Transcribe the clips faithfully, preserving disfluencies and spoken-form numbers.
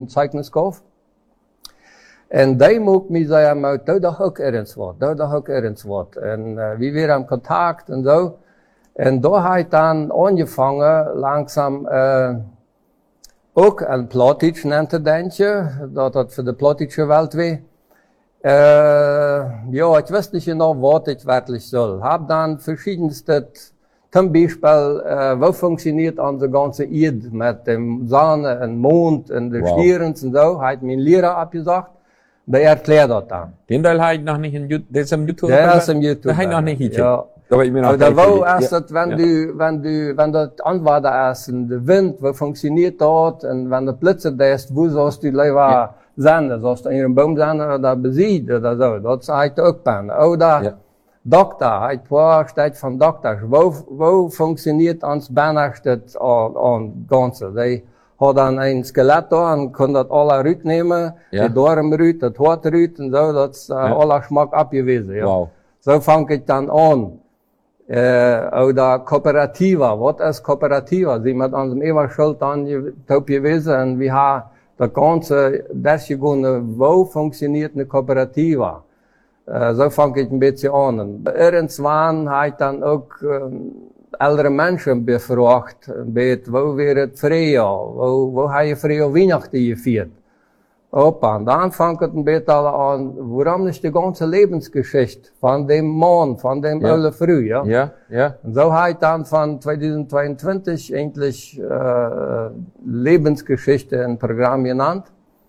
Zeugnis gaf. En die mocht mij zeggen, maar dat is ook ergens wat, dat is ook ergens wat. En uh, we waren in contact en zo. En daar heb ik dan aangevangen, langzaam, uh, ook aan Plattdeutsch nennt te denken, dat dat voor de Plattdeutsche Welt was. Uh, ja, ich weiß nicht genau, was ich wirklich soll. Hab dann verschiedenste, zum Beispiel, uh, wo funktioniert unsere ganze Erde mit dem Sonne und Mond und den Wow. Sternen und so, hat mein Lehrer abgesagt. Der erklärt das dann. Den Teil habe ich noch nicht in YouTube, das ist im YouTube. Der ist im YouTube. Den habe ich noch nicht gesehen. Ja. Aber ich bin noch Oder nicht wo gesehen. ist das, wenn Ja. du, wenn du, wenn das Antworten ist, und der Wind, wo funktioniert das, und wenn der Blitze da ist, wo sollst du lieber Ja. senden, sollst du in einem Baum senden oder besiegt oder so, das sagt er auch dann. Oder Ja. Doktor, ein paar steht vom Doktor, wo, wo funktioniert uns Banach das an Ganze? Die hat dann ein Skelett da und kann das alle rausnehmen, Ja. die Darm raus, das Hort raus und so, das ist äh, Ja. aller Geschmack abgewiesen. Ja. Wow. So fange ich dann an. Äh, oder Kooperativa, was ist Kooperativa? Sie mit unserem Eberschuld an gewesen und wir haben das Ganze, das gegangen, wo funktioniert eine Kooperativa? Äh, so fange ich ein bisschen an. Und irgendwann habe ich dann auch ähm, ältere Menschen befragt, bet, wo wäre es Frühjahr? Wo, wo habe ich Frühjahr Weihnachten gefeiert? Opa, und dann fängt es ein bisschen an, warum nicht die ganze Lebensgeschichte von dem Mann, von dem Ja. Ölle früh, ja? Ja, ja. Und so habe ich dann von zweitausendzweiundzwanzig eigentlich äh, Lebensgeschichte ein Programm genannt.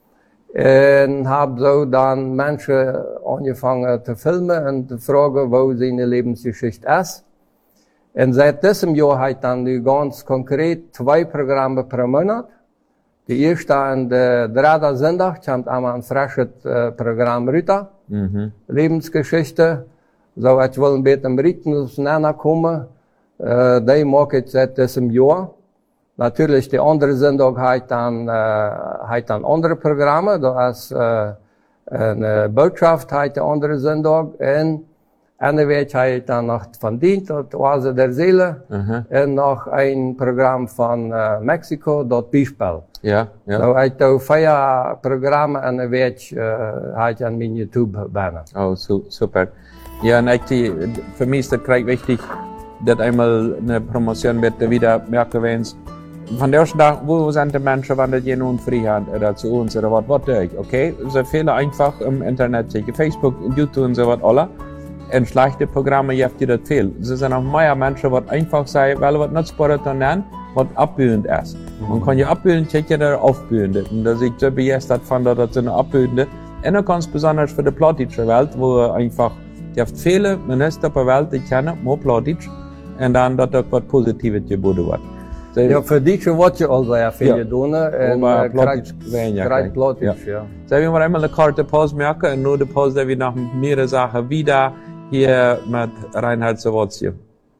Und habe so dann Menschen angefangen zu filmen und zu fragen, wo seine Lebensgeschichte ist. Und seit diesem Jahr habe ich dann nu ganz konkret zwei Programme pro Monat. Die erste an der dritten Sonntag kommt einmal ein frisches äh, Programm rüber. Mhm. Lebensgeschichte. So, ich will ein bisschen im Rhythmus näher kommen. Äh, die mache ich seit diesem Jahr. Natürlich, die andere Sonntag habe ich dann, äh, habe ich dann andere Programme. Da ist äh, eine Botschaft, habe ich die andere Sonntag. Und eine Woche habe ich dann noch von Dienst, das Oase der Seele. Mhm. Und noch ein Programm von äh, Mexiko, das Beispiel. Ja, ja. So, ich habe vier Programme an der Woche, äh, habe ich an meinem YouTube-Banner. Oh, su super. Ja, und eigentlich, für mich ist das gleich wichtig, dass einmal eine Promotion wird, wieder merken wir uns, von der ersten Tag, wo sind die Menschen, wenn das jenen und Freiheit oder zu uns oder was, was tue ich, okay? So viele einfach im Internet, Facebook, YouTube und so was, alle. Und schlechte Programme, ihr habt dir das viel. Es sind auch mehr Menschen, die einfach sagen, weil was nutzbarer zu nennen, was abbildend ist. Man kann ja abbildend, check ja da aufbildend. Und da sehe ich so begeistert von, dass das so eine abbildende. Und dann ganz besonders für die Plattdeutsche Welt, wo einfach, ihr habt viele Minister auf der Welt, die kennen, nur Plattdeutsch. Und dann, dass das was Positives geboten wird. So, Ja, für dich wird ja also ja viel Ja. getan. Und Aber äh, Plattdeutsch gerade weniger, gerade okay. Plattdeutsch, ja. so, wir mal einmal eine Karte Pause merken und nur die Pause, da wir nach mehreren Sachen wieder hier mit Reinhard Sawatio.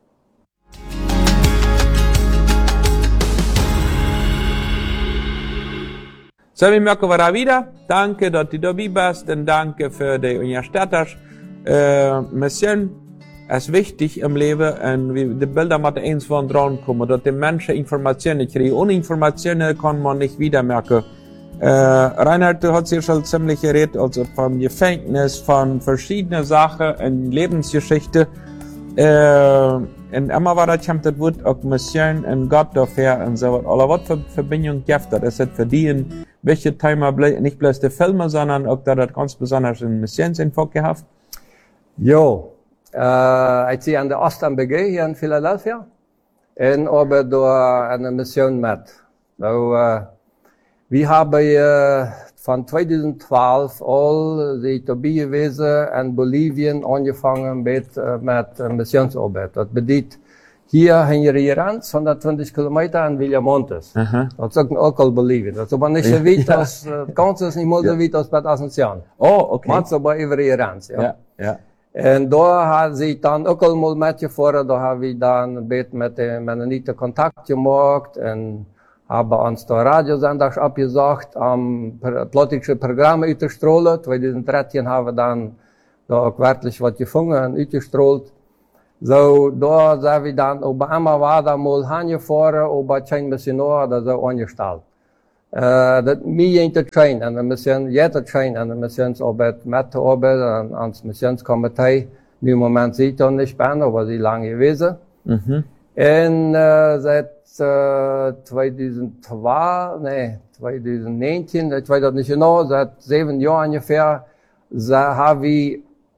So, wir merken wir da wieder. Danke, dass du dabei bist und danke für die Unterstützung. Äh, Mission ist wichtig im Leben und wie die Bilder mit eins von dran kommen, dass die Menschen Informationen kriegen. Ohne Informationen kann man nicht wieder merken. Äh, Reinhard, du hast hier schon ziemlich geredet, also von Gefängnis, von verschiedenen Sachen in Lebensgeschichte. Äh, und immer war das, kommt das Wort auch Mission und Gott dafür und so was. Aber was für Verbindung gibt das? Ist das für die in welche Thema nicht bloß die Filme, sondern auch da das ganz besonders in Missionsinfo gehabt? Jo, äh, ich sehe an der Ost M B G hier in Philadelphia und aber da eine Mission mit. So, äh, wir haben äh, von zweitausendzwölf all die dabei gewesen in Bolivien angefangen mit, äh, mit äh, Missionsarbeit. Das bedeutet hier in Grenz, hundertzwanzig Kilometer in Villamontes. Aha. Das ist auch in Bolivien. Das ist aber nicht so weit, das äh, Ganze ist nicht mal so weit aus Bad Asunción. Oh, okay. Man's aber über die Grenz, ja. Ja, ja. En daar had ze dan ook al mal metgevoerd, daar hebben we dan een beetje met de Mennoniten contact gemaakt en hebben ons de radiozenders abgesagt, om Plattdeutsche Programme uitgestrahlt. tweeduizend hebben we dan daar ook werkelijk wat gevangen en uitgestrahlt. Zo, daar zijn we dan op einmal war da mal hingefahren, aber kein Missionar oder so angestalt. Uh, dat mij in te trainen en de mission, je te trainen en de missionsarbeit met te arbeiden en ans missionscomité. Nu moment ziet dat niet ben, aber die lang gewesen. Mhm. En uh, seit uh, tweeduizendtwaalf, nee, twintig negentien, ich weiß das nicht genau, seit sieben Jahren ungefähr, haben wir,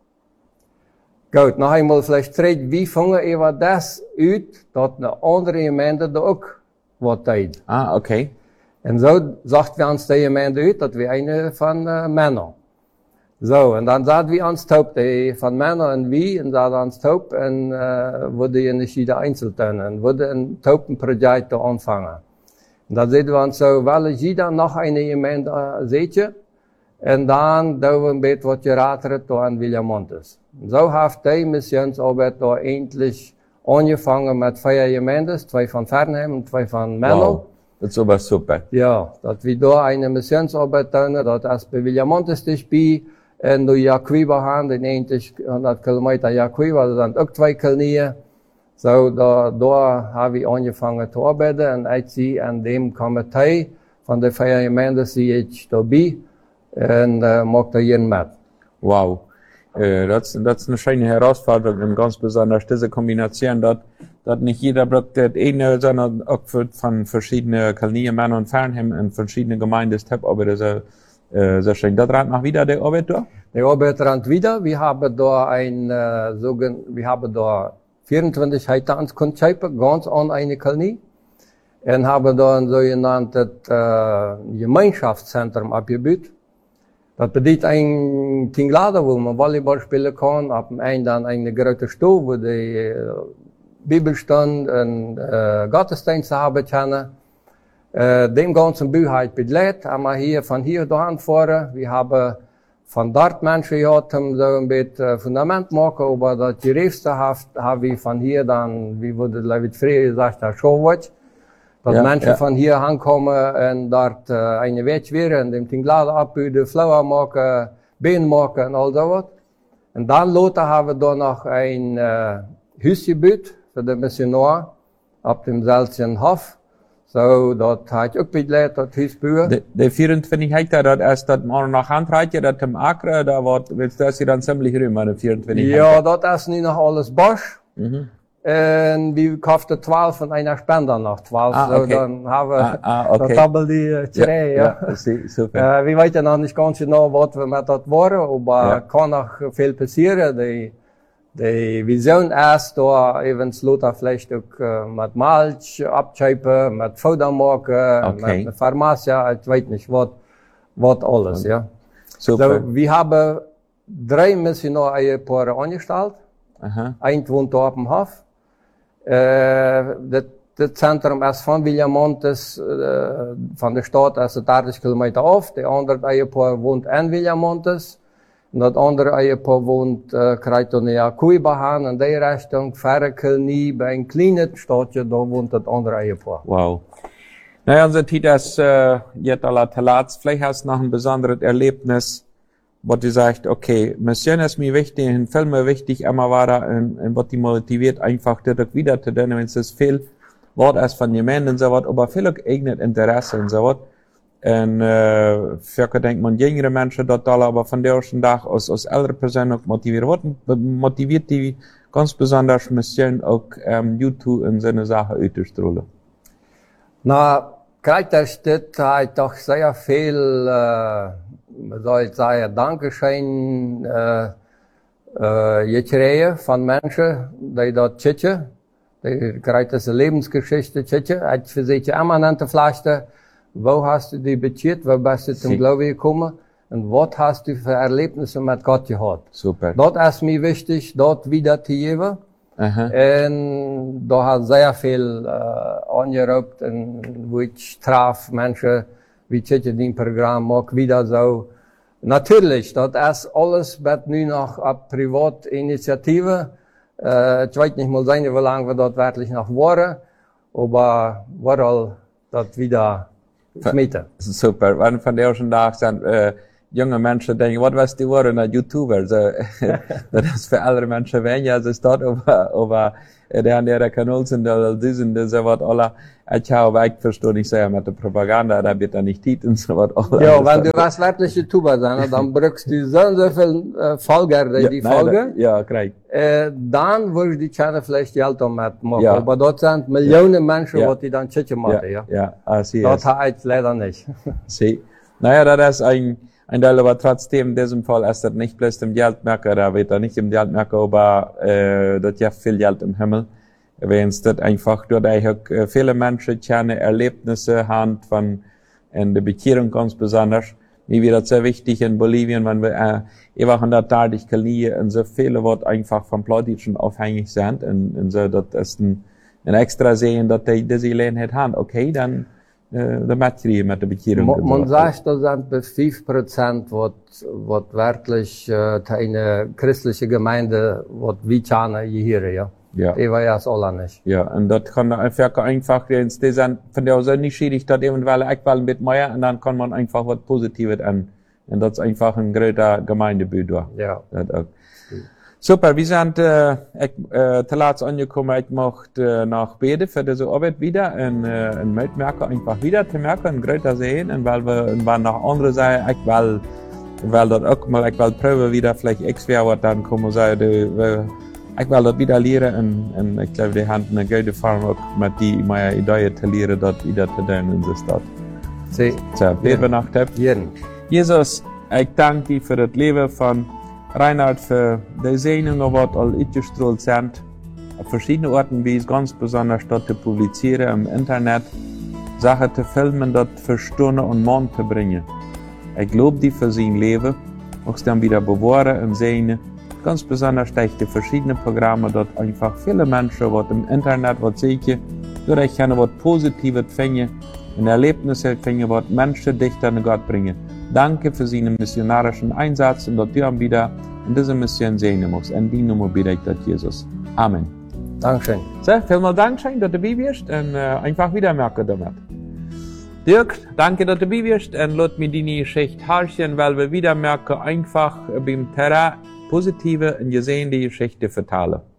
gut, noch einmal vielleicht treten, wie fangen wir das uit, dass eine andere Gemeinde da auch was tut. Ah, okay. En zo zag we ons die gemeente uit dat we een van uh, mannen. Zo, en dan zaten we ons top, die van mannen en wie, en zaten ons top en uh, worden in de schiede einzeltuinen, en worden een topenproject te ontvangen. En dan zeiden we ons zo, wel is jeder nog een gemeente uh, zeetje, en dan doen we een beetje wat geraterd door aan Villamontes. En zo heeft die missionsarbeid daar eindelijk aangevangen met vier gemeentes, twee van Vernheim en twee van Menlo. Wow. Dat is aber super. Ja, dat we daar een missionsarbeid doen, dat als bij Villamontes is bij, en door Jacuiba gaan, de negentig honderd kilometer Jacuiba, dat zijn ook twee kolnieën. Zo, daar, daar hebben we aangevangen te arbeiden, en ik zie aan dem comité van de vier gemeentes zie ik daarbij, en uh, maak daar jeden met. Wow. Uh, das, das ist eine schöne Herausforderung und ganz besonders diese Kombination, dass, dass nicht jeder braucht das eine, sondern auch von verschiedenen Kolonien, Männer und Fernheim und verschiedene Gemeinden, aber das ist äh, sehr schön. Das rennt noch wieder der Arbeit da? Der Arbeit rennt wieder. Wir haben da ein, äh, sogen, wir haben da vierundzwanzig Heitanskundscheipen, ganz an eine Kolonie. Und haben da ein sogenanntes äh, Gemeinschaftszentrum abgebaut. Das bedeutet ein Tingladen, wo man Volleyball spielen kann. Ab dem einen dann eine große Stube, wo die äh, Bibelstund und äh, Gottesdienste haben können. Äh, dem ganzen Büchheit begleitet, haben wir hier von hier dahin fahren. Wir haben von dort Menschen gehabt, um so ein bisschen Fundament machen, aber das Gereifste haben wir von hier dann, wie wurde David früher gesagt, das Showwatch. Dass ja, Menschen ja. von hier ankommen und dort äh, eine Weg wären, dem Tingladen abbauen, Flower machen, Bein machen und all sowas. Und dann later haben wir da noch ein äh, Haus gebaut für die Missionar ab dem Selzchen Hof. So, dort hat ich auch begleitet, das Haus bauen. Die, die vierundzwanzig Hektar, das erst das mal nach Hand reicht, das im Acre, da war, willst du das hier dann ziemlich rüber, die vierundzwanzig ja, Hektar? Ja, das ist nicht noch alles Bosch. Mhm. Und wir kauften zwölf von einer Spender noch, zwölf, ah, okay. so dann haben wir ah, ah, okay. das Double die äh, drei, ja. Ja, ja. Super. Äh, wir wissen noch nicht ganz genau, was wir mit das waren, aber ja. kann noch viel passieren. Die, die Vision ist da, eben Lothar vielleicht auch äh, mit Mulch abschreiben, mit Futter machen, okay. mit Pharmazie, ich weiß nicht, was, was alles, ja. Super. So, wir haben drei Missionar-Ehepaare angestellt. Aha. Ein wohnt da auf dem Hof. Uh, das, das Zentrum ist von Villamontes, uh, von der Stadt, ist dreißig Kilometer auf. Der andere Ehepaar wohnt in Villamontes. Und das andere Ehepaar wohnt, uh, krijgt dann ja Kuibahan in die Richtung, Ferrekelnie, bei einem kleinen Stadtje, da wohnt das andere Ehepaar. Wow. Naja, unser Titel ist, äh, jetzt aller Talats. Vielleicht hast du noch ein besonderes Erlebnis, wo du sagst, okay, Mission ist mir wichtig, ein Film ist wichtig, immer war da, und, und was die motiviert, einfach das wieder zu tun, wenn es viel Wort ist von Gemeinden und so was, aber viel auch eigenes Interesse und so was. Und, äh, für denkt man, jüngere Menschen dort alle, aber von der ersten Tag aus, aus ältere Personen auch motiviert. Was motiviert die ganz besonders Mission auch, ähm, YouTube in so eine Sache auszustrahlen? Na, Kreiterstedt hat doch sehr viel, äh, man soll sagen, Dankeschön äh, äh, gekriegt von Menschen, die dort tschitschen. Die kriegt diese Lebensgeschichte tschitschen. Ich versuche immer an der Flasche, wo hast du die beziert, wo bist du zum Glauben gekommen und was hast du für Erlebnisse mit Gott gehabt. Super. Dort ist mir wichtig, dort wieder zu geben. Aha. Und da hat sehr viel äh, angeraubt, wo ich traf Menschen, wie tschitschen die Programm auch wieder so. Natürlich, das ist alles wird nu noch ab Privatinitiative. Äh, ich weiß nicht mal sein, wie lange wir dort wirklich noch waren, aber überall das wieder schmieden. Super. Wann von der ersten Tag sind, äh, junge Menschen denken, was was die worden, ein YouTuber. So, das ist für andere Menschen weniger, als es dort, aber, aber der an der Kanal sind, oder diesen, das ist was alle, ich habe ich verstehe nicht sehr mit der Propaganda, da wird er nicht tieten, so was alle. Ja, wenn du was wirklich YouTuber sein, dann brauchst du so und so viel äh, Folger, die, ja, die nein, folgen. Da, ja, krieg. Äh, dann würdest du die Channel vielleicht Geld damit machen. Ja. Aber dort sind Millionen ja. Menschen, ja. die dann Tschitchen machen, ja. Ja, ja, sie das habe ich leider nicht. Sie. Naja, das ist ein, ein Teil, aber trotzdem, in diesem Fall ist das nicht bloß im Geldmerker, da wird er nicht im Geldmerker, aber, äh, das ja viel Geld im Himmel. Wenn es das einfach, dort eigentlich viele Menschen keine Erlebnisse haben von, in der Bekehrung ganz besonders. Mir wird das sehr wichtig in Bolivien, wenn wir, äh, über hundert Tage Kalie und so viele, was einfach vom Plattdeutschen abhängig sind, und, und so, das ist ein, ein extra sehen, dass die diese Gelegenheit haben. Okay, dann, äh, dann macht ihr mit der Bekehrung. Man, man sagt, das sind bis fünf Prozent, was, was wirklich, äh, eine christliche Gemeinde, was wie Chana hier, ja. Ja. Ich weiß das alle nicht. Ja, und das kann einfach, einfach, die sind von der Seite nicht schwierig, dass eventuell Eckball mit mehr, und dann kann man einfach was Positives an. Und das ist einfach ein großer Gemeindebüro. Ja. Das super, wir sind, äh, ich, äh, zu Latz angekommen, ich möchte, äh, nach Bede für diese Arbeit wieder, und, äh, und möchte merken, einfach wieder zu merken, ein großer sehen, und weil wir, und weil nach andere Seite, ich will, weil das auch mal, ich will proben wieder, vielleicht extra, was dann kommen, sagen, wir, ich will das wieder lernen, und, und ich glaube, die haben eine gute Erfahrung auch mit die, meine Idee zu lernen, das wieder zu tun in der Stadt. Sie. So, beten wir nach dem. Jeden. Jesus, ich danke dir für das Leben von Reinhard, für die Segnungen, die all eingestrahlt sind, auf verschiedenen Orten, wie es ganz besonders dort zu publizieren, im Internet, Sachen zu filmen, dort für Stunden und Monate zu bringen. Ich lobe dir für sein Leben, auch dann wieder bewahren und segnen. Ganz besonders durch die verschiedenen Programme, dort einfach viele Menschen, die im Internet was sehen, dort ich kann was Positives finden, ein Erlebnis finden, was Menschen dichter an Gott bringen. Danke für seinen missionarischen Einsatz und dort wir wieder in dieser Mission sehen muss. In die Nummer bitte ich das, Jesus. Amen. Dankeschön. So, vielen Dank, dass du dabei bist und äh, einfach wieder merken damit. Dirk, danke, dass du dabei bist und lass mir deine Geschichte harchen, weil wir wieder merken, einfach beim Terrain positive und gesehene Geschichte vertalen.